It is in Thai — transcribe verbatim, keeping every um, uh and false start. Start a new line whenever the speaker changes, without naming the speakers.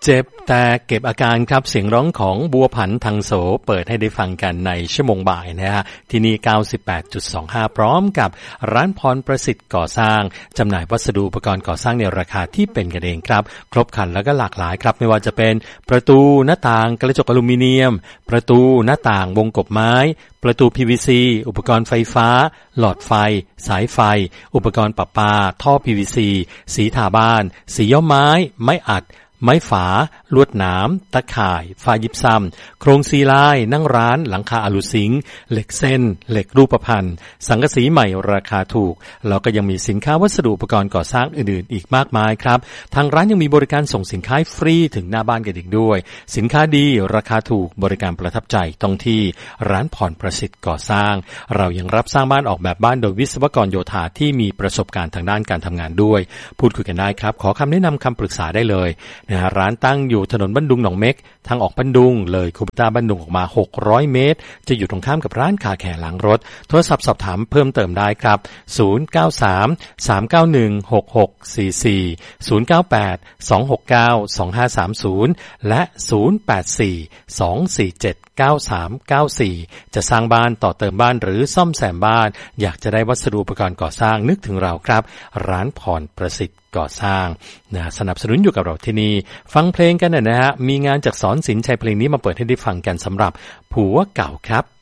เจ็บแต่เก็บอาการครับเสียงร้องของบัวผันทังโสเปิดให้ได้ฟังกันในชั่วโมงบ่ายนะฮะที่นี่ เก้าสิบแปดจุดสองห้า พร้อมกับร้านพรประสิทธิ์ก่อสร้างจำหน่ายวัสดุอุปกรณ์ก่อสร้างในราคาที่เป็นกันเองครับครบครันแล้วก็หลากหลายครับไม่ว่าจะเป็นประตูหน้าต่างกระจกอลูมิเนียมประตูหน้าต่างวงกบไม้ประตู พี วี ซี อุปกรณ์ไฟฟ้าหลอดไฟสายไฟอุปกรณ์ประปาท่อ พี วี ซี สีทาบ้านสีย้อมไม้ไม้อัดไม้ฝาลวดหนามตะข่ายฝ้ายิบซ้ำโครงซีลายนั่งร้านหลังคาอลูซิงค์เหล็กเส้นเหล็กรูปพรรณสังกะสีใหม่ราคาถูกแล้วก็ยังมีสินค้าวัสดุอุปกรณ์ก่อสร้างอื่นๆอีกมากมายครับทางร้านยังมีบริการส่งสินค้าฟรีถึงหน้าบ้านกันอีกด้วยสินค้าดีราคาถูกบริการประทับใจต้องที่ร้านพรประสิทธิ์ก่อสร้างเรายังรับสร้างบ้านออกแบบบ้านโดยวิศวกรโยธาที่มีประสบการณ์ทางด้านการทำงานด้วยพูดคุยกันได้ครับขอคำแนะนำคำปรึกษาได้เลยนะฮะร้านตั้งอยู่ถนนบ้านดุงหนองเม็กทางออกบ้านดุงเลยคูปต้าบ้านดุงออกมาหกร้อยเมตรจะอยู่ตรงข้ามกับร้านคาแคร์ล้างรถโทรศัพท์สอบถามเพิ่มเติมได้ครับศูนย์ เก้า สาม สาม เก้า หนึ่ง หก หก สี่ สี่ ศูนย์ เก้า แปด สอง หก เก้า สอง ห้า สาม ศูนย์และศูนย์ แปด สี่ สอง สี่ เจ็ด เก้า สาม เก้า สี่จะสร้างบ้านต่อเติมบ้านหรือซ่อมแซมบ้านอยากจะได้วัสดุอุปกรณ์ก่อสร้างนึกถึงเราครับร้านพรประสิทธิ์ก่อสร้างนะสนับสนุนอยู่กับเราที่นี่ฟังเพลงกันนะฮะมีงานจากสอนศิลป์ชัยเพลงนี้มาเปิดให้ได้ฟังกันสำหรับผัวเก่าครับ